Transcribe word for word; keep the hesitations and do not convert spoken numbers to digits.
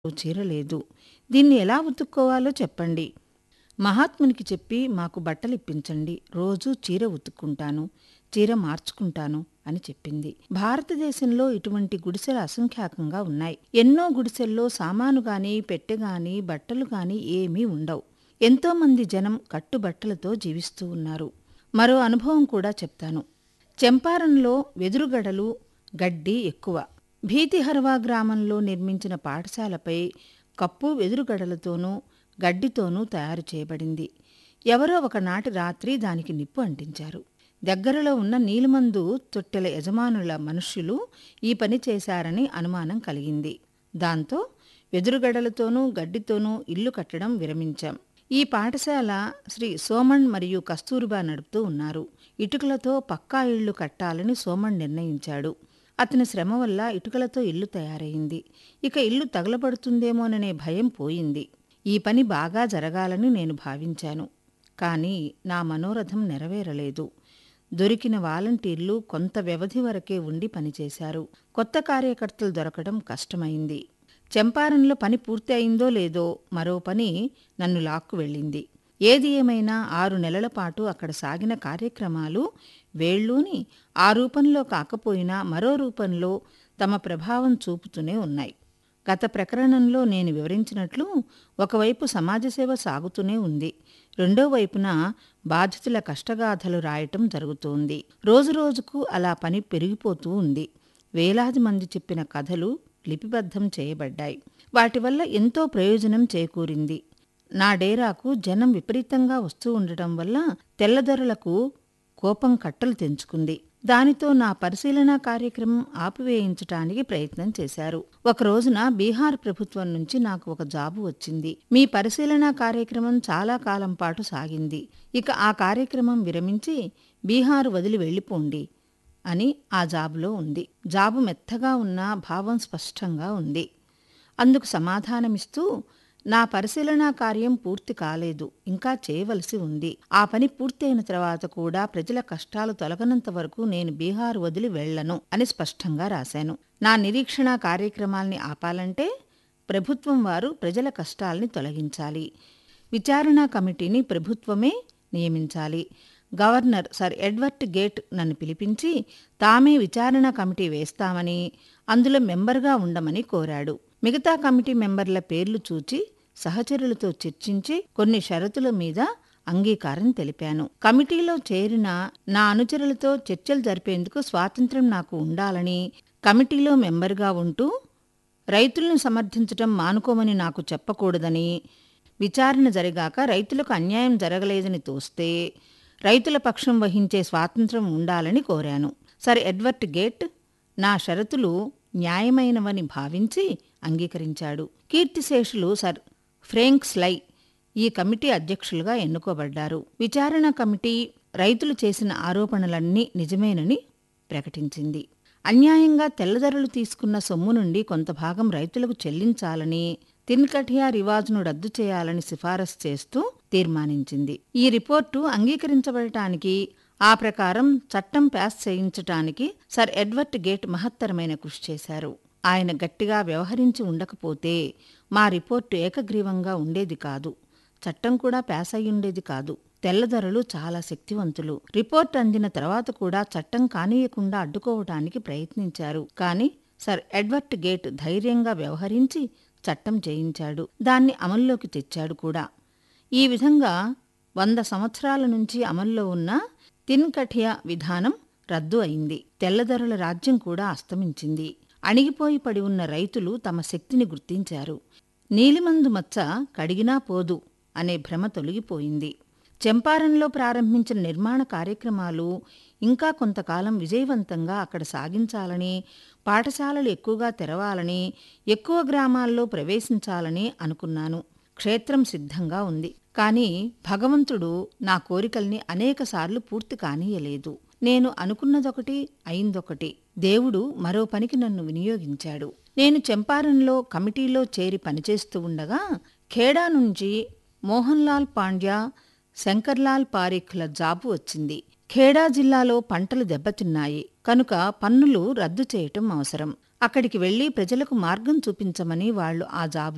చీర లేదు. దీన్ని ఎలా ఉతుక్కోవాలో చెప్పండి. మహాత్మునికి చెప్పి మాకు బట్టలిప్పించండి. రోజూ చీర ఉతుక్కుంటాను, చీర మార్చుకుంటాను అని చెప్పింది. భారతదేశంలో ఇటువంటి గుడిసెలు అసంఖ్యాకంగా ఉన్నాయి. ఎన్నో గుడిసెల్లో సామానుగాని, పెట్టెగాని, బట్టలు గాని ఏమీ ఉండవు. ఎంతోమంది జనం కట్టుబట్టలతో జీవిస్తూ ఉన్నారు. మరో అనుభవం కూడా చెప్తాను. చంపారణ్లో వెదురుగడలు, గడ్డి ఎక్కువ. భీతిహర్వా గ్రామంలో నిర్మించిన పాఠశాలపై కప్పు వెదురుగడలతోనూ గడ్డితోనూ తయారు చేయబడింది. ఎవరో ఒకనాటి రాత్రి దానికి నిప్పు అంటించారు. దగ్గరలో ఉన్న నీలిమందు తొట్టెల యజమానుల మనుష్యులు ఈ పని చేశారని అనుమానం కలిగింది. దాంతో వెదురుగడలతోనూ గడ్డితోనూ ఇల్లు కట్టడం విరమించాం. ఈ పాఠశాల శ్రీ సోమణ్ మరియు కస్తూరిబా నడుపుతూ ఉన్నారు. ఇటుకలతో పక్కా ఇళ్లు కట్టాలని సోమణ్ నిర్ణయించాడు. అతని శ్రమ వల్ల ఇటుకలతో ఇల్లు తయారైంది. ఇక ఇల్లు తగలబడుతుందేమోననే భయం పోయింది. ఈ పని బాగా జరగాలని నేను భావించాను. కానీ నా మనోరథం నెరవేరలేదు. దొరికిన వాలంటీర్లు కొంత వ్యవధి వరకే ఉండి పనిచేశారు. కొత్త కార్యకర్తలు దొరకడం కష్టమైంది. చంపారణ్లో పని పూర్తి అయిందో లేదో మరో పని నన్ను లాక్కు వెళ్ళింది. ఏది ఏమైనా ఆరు నెలల పాటు అక్కడ సాగిన కార్యక్రమాలు వేళ్ళూని ఆ రూపంలో కాకపోయినా మరో రూపంలో తమ ప్రభావం చూపుతూనే ఉన్నాయి. గత ప్రకరణంలో నేను వివరించినట్లు ఒకవైపు సమాజసేవ సాగుతూనే ఉంది. రెండో వైపున బాధితుల కష్టగాథలు రాయటం జరుగుతోంది. రోజురోజుకు అలా పని పెరిగిపోతూ ఉంది. వేలాది మంది చెప్పిన కథలు లిపిబద్ధం చేయబడ్డాయి. వాటి వల్ల ఎంతో ప్రయోజనం చేకూరింది. నా డేరాకు జనం విపరీతంగా వస్తూ ఉండటం వల్ల తెల్లదొరలకు కోపం కట్టలు తెంచుకుంది. దానితో నా పరిశీలనా కార్యక్రమం ఆపివేయించటానికి ప్రయత్నం చేశారు. ఒక రోజున బీహార్ ప్రభుత్వం నుంచి నాకు ఒక జాబు వచ్చింది. మీ పరిశీలనా కార్యక్రమం చాలా కాలం పాటు సాగింది. ఇక ఆ కార్యక్రమం విరమించి బీహార్ వదిలి వెళ్ళిపోండి అని ఆ జాబులో ఉంది. జాబు మెత్తగా ఉన్నా భావం స్పష్టంగా ఉంది. అందుకు సమాధానమిస్తూ నా పరిశీలనా కార్యం పూర్తి కాలేదు, ఇంకా చేయవలసి ఉంది. ఆ పని పూర్తయిన తర్వాత కూడా ప్రజల కష్టాలు తొలగనంత వరకు నేను బీహార్ వదిలి వెళ్లను అని స్పష్టంగా రాశాను. నా నిరీక్షణ కార్యక్రమాల్ని ఆపాలంటే ప్రభుత్వం వారు ప్రజల కష్టాల్ని తొలగించాలి. విచారణా కమిటీని ప్రభుత్వమే నియమించాలి. గవర్నర్ సర్ ఎడ్వర్డ్ గేట్ నన్ను పిలిపించి తామే విచారణా కమిటీ వేస్తామని, అందులో మెంబర్గా ఉండమని కోరాడు. మిగతా కమిటీ మెంబర్ల పేర్లు చూచి సహచరులతో చర్చించి కొన్ని షరతుల మీద అంగీకారం తెలిపాను. కమిటీలో చేరిన నా అనుచరులతో చర్చలు జరిపేందుకు స్వాతంత్ర్యం నాకు ఉండాలని, కమిటీలో మెంబర్గా ఉంటూ రైతులను సమర్థించటం మానుకోమని నాకు చెప్పకూడదని, విచారణ జరిగాక రైతులకు అన్యాయం జరగలేదని తోస్తే రైతుల పక్షం వహించే స్వాతంత్ర్యం ఉండాలని కోరాను. సర్ ఎడ్వర్డ్ గేట్ నా షరతులు న్యాయమైనవని భావించి అంగీకరించాడు. కీర్తిశేషులు సర్ ఫ్రేంక్ స్లై ఈ కమిటీ అధ్యక్షులుగా ఎన్నుకోబడ్డారు. విచారణ కమిటీ రైతులు చేసిన ఆరోపణలన్నీ నిజమేనని ప్రకటించింది. అన్యాయంగా తెల్లదొరలు తీసుకున్న సొమ్ము నుండి కొంత భాగం రైతులకు చెల్లించాలని, తిన్కఠియా రివాజును రద్దు చేయాలని సిఫారసు చేస్తూ తీర్మానించింది. ఈ రిపోర్టు అంగీకరించబడటానికి, ఆ ప్రకారం చట్టం పాస్ చేయించటానికి సర్ ఎడ్వర్డ్ గేట్ మహత్తరమైన కృషి చేశారు. ఆయన గట్టిగా వ్యవహరించి ఉండకపోతే మా రిపోర్టు ఏకగ్రీవంగా ఉండేది కాదు. చట్టం కూడా పాస్ అయ్యుండేది కాదు. తెల్లదొరలు చాలా శక్తివంతులు. రిపోర్ట్ అందిన తర్వాత కూడా చట్టం కానీయకుండా అడ్డుకోవటానికి ప్రయత్నించారు. కాని సర్ ఎడ్వర్డ్ గేట్ ధైర్యంగా వ్యవహరించి చట్టం చేయించాడు. దాన్ని అమల్లోకి తెచ్చాడు కూడా. ఈ విధంగా వంద సంవత్సరాల నుంచి అమల్లో ఉన్న తిన్కఠియా విధానం రద్దు అయింది. తెల్లదొరల రాజ్యం కూడా అస్తమించింది. అణిగిపోయి పడి ఉన్న రైతులు తమ శక్తిని గుర్తించారు. నీలిమందు మచ్చ కడిగినా పోదు అనే భ్రమ తొలగిపోయింది. చంపారణ్లో ప్రారంభించిన నిర్మాణ కార్యక్రమాలు ఇంకా కొంతకాలం విజయవంతంగా అక్కడ సాగించాలని, పాఠశాలలు ఎక్కువగా తెరవాలని, ఎక్కువ గ్రామాల్లో ప్రవేశించాలని అనుకున్నాను. క్షేత్రం సిద్ధంగా ఉంది. కానీ భగవంతుడు నా కోరికల్ని అనేకసార్లు పూర్తి కానీయలేదు. నేను అనుకున్నదొకటి, అయిందొకటి. దేవుడు మరో పనికి నన్ను వినియోగించాడు. నేను చంపారణ్లో కమిటీలో చేరి పనిచేస్తూ ఉండగా ఖేడా నుంచి మోహన్లాల్ పాండ్యా, శంకర్లాల్ పారీఖ్ల జాబు వచ్చింది. ఖేడా జిల్లాలో పంటలు దెబ్బతిన్నాయి కనుక పన్నులు రద్దు చేయటం అవసరం. అక్కడికి వెళ్లి ప్రజలకు మార్గం చూపించమని వాళ్లు ఆ జాబ్